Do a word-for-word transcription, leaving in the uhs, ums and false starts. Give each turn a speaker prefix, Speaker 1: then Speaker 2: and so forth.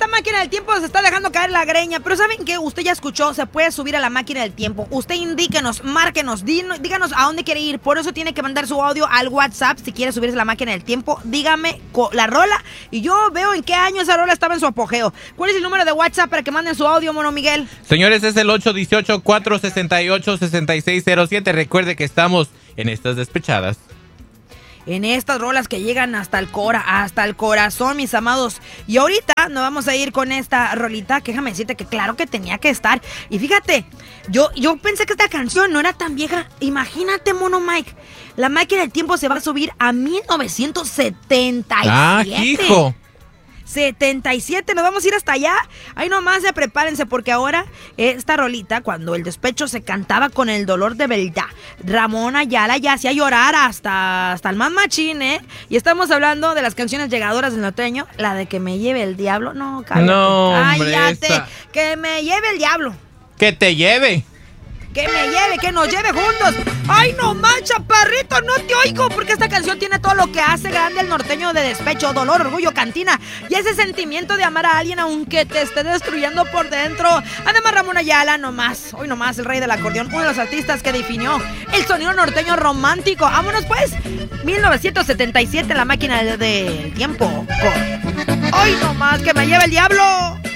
Speaker 1: máquina del tiempo se está dejando caer la greña, pero ¿saben qué? Usted ya escuchó, se puede subir a la máquina del tiempo. Usted indíquenos, márquenos, díganos, díganos a dónde quiere ir. Por eso tiene que mandar su audio al WhatsApp si quiere subirse a la máquina del tiempo. Dígame la rola y yo veo en qué año esa rola estaba en su apogeo. ¿Cuál es el número de WhatsApp para que manden su audio, Mono Miguel?
Speaker 2: Señores, es el ocho uno ocho, cuatro seis ocho, seis seis cero siete. Recuerde que estamos en estas despechadas.
Speaker 1: En estas rolas que llegan hasta el cora, hasta el corazón, mis amados. Y ahorita nos vamos a ir con esta rolita, que déjame decirte que claro que tenía que estar. Y fíjate, yo, yo pensé que esta canción no era tan vieja. Imagínate, Mono Mike, la máquina del tiempo se va a subir a mil novecientos setenta y siete.
Speaker 2: ¡Ah, hijo!
Speaker 1: setenta y siete, nos vamos a ir hasta allá. Ahí nomás se prepárense porque ahora esta rolita, cuando el despecho se cantaba con el dolor de verdad, Ramón Ayala ya hacía llorar hasta, hasta el más machín, ¿eh? Y estamos hablando de las canciones llegadoras del norteño, la de Que me lleve el diablo. No, cállate.
Speaker 2: No, hombre,
Speaker 1: cállate.
Speaker 2: esa.
Speaker 1: Que me lleve el diablo.
Speaker 2: ¡Que te lleve!
Speaker 1: Que me lleve, que nos lleve juntos. Ay, no más, chaparrito, no te oigo. Porque esta canción tiene todo lo que hace grande el norteño de despecho, dolor, orgullo, cantina. Y ese sentimiento de amar a alguien aunque te esté destruyendo por dentro. Además, Ramón Ayala, nomás, hoy nomás, el rey del acordeón. Uno de los artistas que definió el sonido norteño romántico. Vámonos pues, mil novecientos setenta y siete, la máquina del, del tiempo. Con... Ay, nomás, que me lleve el diablo.